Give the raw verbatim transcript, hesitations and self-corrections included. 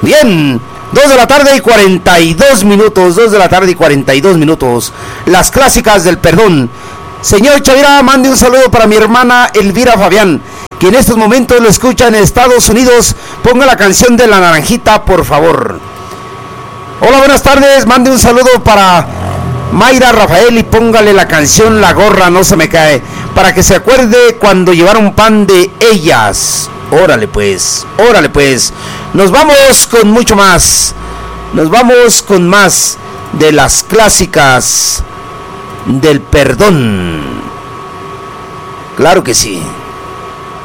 Bien, dos de la tarde y cuarenta y dos minutos, dos de la tarde y cuarenta y dos minutos, las clásicas del perdón. Señor Chavira, mande un saludo para mi hermana Elvira Fabián, que en estos momentos lo escucha en Estados Unidos. Ponga la canción de La Naranjita, por favor. Hola, buenas tardes, mande un saludo para Mayra Rafael y póngale la canción La Gorra No Se Me Cae, para que se acuerde cuando llevaron pan de ellas. Órale pues, órale pues. Nos vamos con mucho más. Nos vamos con más de las clásicas del perdón. Claro que sí.